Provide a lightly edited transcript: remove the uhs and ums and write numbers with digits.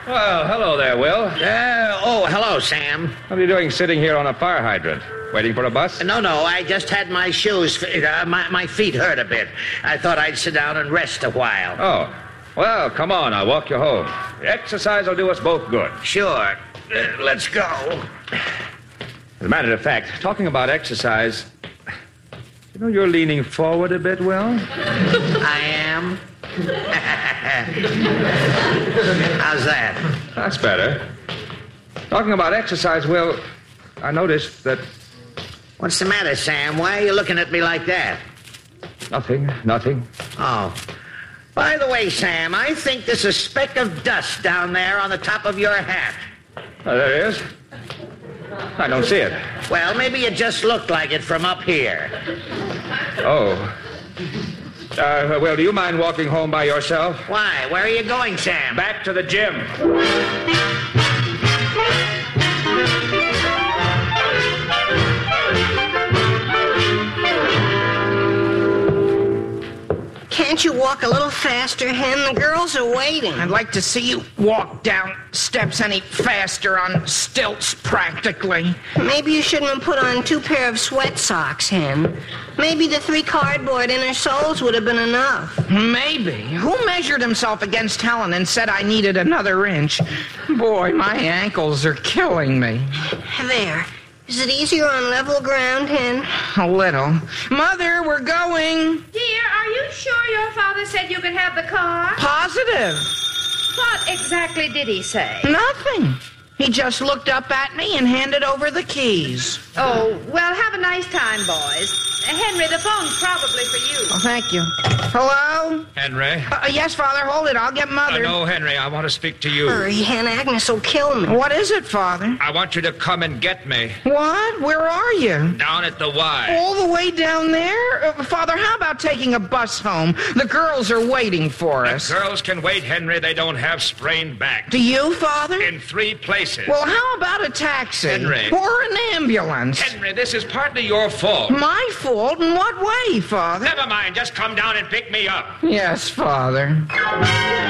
Well, hello there, Will. Hello, Sam. What are you doing sitting here on a fire hydrant? Waiting for a bus? No, I just had my shoes. My feet hurt a bit. I thought I'd sit down and rest a while. Oh. Well, come on. I'll walk you home. Exercise will do us both good. Sure. Let's go. As a matter of fact, talking about exercise, you know you're leaning forward a bit, Will? I am? How's that? That's better. Talking about exercise, Will, I noticed that... What's the matter, Sam? Why are you looking at me like that? Nothing. Oh. By the way, Sam, I think there's a speck of dust down there on the top of your hat. Oh, there it is. I don't see it. Well, maybe it just looked like it from up here. Oh. Well, do you mind walking home by yourself? Why? Where are you going, Sam? Back to the gym. Can't you walk a little faster, Hen? The girls are waiting. I'd like to see you walk down steps any faster on stilts, practically. Maybe you shouldn't have put on 2 pair of sweat socks, Hen. Maybe the 3 cardboard inner soles would have been enough. Maybe. Who measured himself against Helen and said I needed another inch? Boy, my ankles are killing me. There. Is it easier on level ground, Hen? A little. Mother, we're going. Dear, are you sure your father said you could have the car? Positive. What exactly did he say? Nothing. He just looked up at me and handed over the keys. Oh, well, have a nice time, boys. Henry, the phone's probably for you. Oh, thank you. Hello? Henry? Yes, Father, hold it. I'll get Mother. No, Henry, I want to speak to you. Hurry, Hen. Agnes will kill me. What is it, Father? I want you to come and get me. What? Where are you? Down at the Y. All the way down there? Father, how about taking a bus home? The girls are waiting for us. Girls can wait, Henry. They don't have sprained backs. Do you, Father? In 3 places. Well, how about a taxi? Henry. Or an ambulance? Henry, this is partly your fault. My fault? In what way, Father? Never mind. Just come down and pick me up. Yes, Father.